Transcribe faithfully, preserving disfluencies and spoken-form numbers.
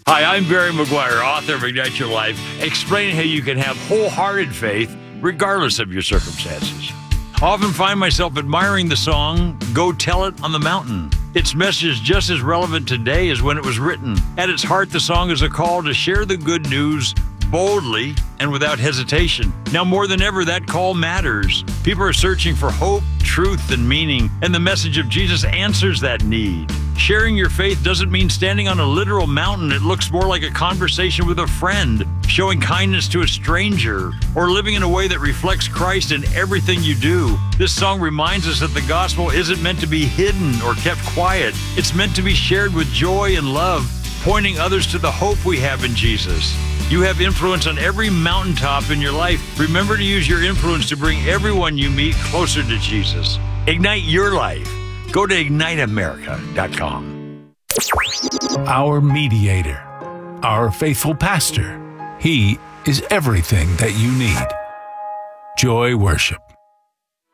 Hi, I'm Barry McGuire, author of Ignite Your Life, explaining how you can have wholehearted faith regardless of your circumstances. I often find myself admiring the song, Go Tell It on the Mountain. Its message is just as relevant today as when it was written. At its heart, the song is a call to share the good news boldly and without hesitation. Now more than ever, that call matters. People are searching for hope, truth, and meaning, and the message of Jesus answers that need. Sharing your faith doesn't mean standing on a literal mountain. It looks more like a conversation with a friend, showing kindness to a stranger, or living in a way that reflects Christ in everything you do. This song reminds us that the gospel isn't meant to be hidden or kept quiet. It's meant to be shared with joy and love, pointing others to the hope we have in Jesus. You have influence on every mountaintop in your life. Remember to use your influence to bring everyone you meet closer to Jesus. Ignite your life. Go to ignite america dot com. Our mediator, our faithful pastor. He is everything that you need. Joy Worship.